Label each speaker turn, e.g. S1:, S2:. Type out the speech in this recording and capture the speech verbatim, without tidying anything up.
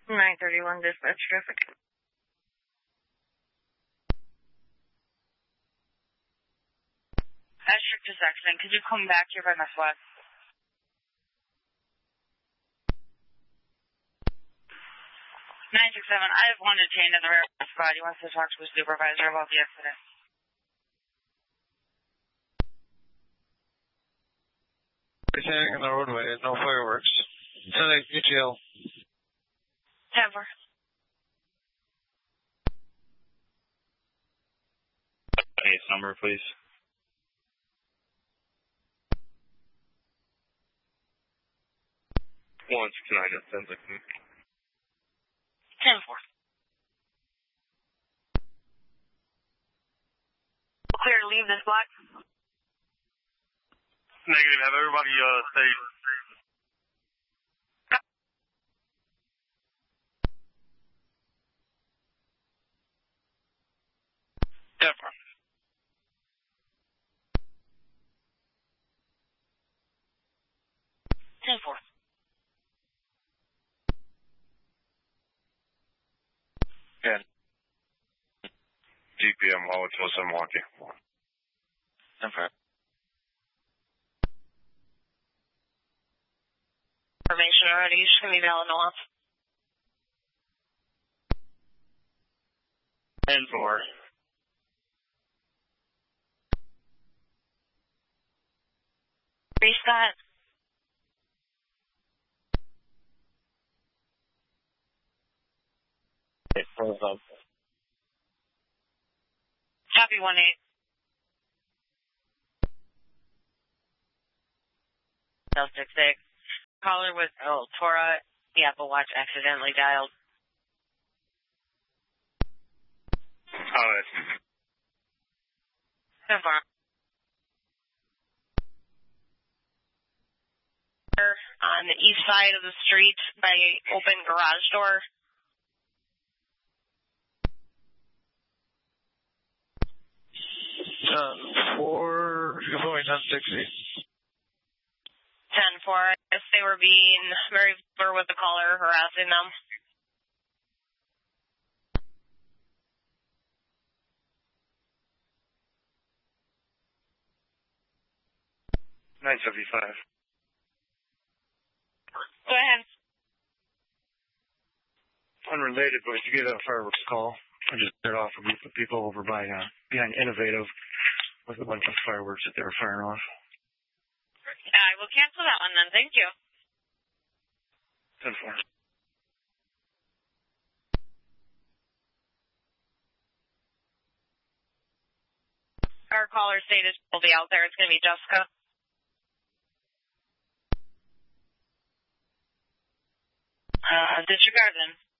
S1: nine thirty-one dispatch traffic.
S2: Asterisk to Sexton, could you come back here by my flat? nine six seven, I have one detained in the rear spot. He wants to talk to his supervisor about the accident.
S3: Everything in the roadway, no fireworks. ten eight P T L.
S2: ten four.
S4: Case number, please. One six nine, ten six.
S2: ten four. Clear to leave this block?
S4: Negative. Have everybody uh, stay.
S3: ten four.
S2: ten four.
S4: ten. G P M, Hollywood, Milwaukee.
S3: ten four.
S2: Information already. You should be valid off.
S4: ten four.
S2: Three Scott.
S4: It froze up.
S2: Copy one eight. L six six. Caller was El Tora. The Apple Watch accidentally dialed.
S4: Alright.
S2: ten four. On the east side of the street by open garage door.
S3: ten four. You're going ten sixty.
S2: ten four. If they were being very clear with the caller, harassing them.
S4: nine seventy-five.
S2: Go ahead.
S5: Unrelated, but if you get a fireworks call, I just set off a group of people over by uh, behind Innovative with a bunch of fireworks that they were firing off.
S2: I will cancel that one then. Thank you.
S5: ten four.
S2: Our caller status will be out there. It's going to be Jessica. Uh, disregard then.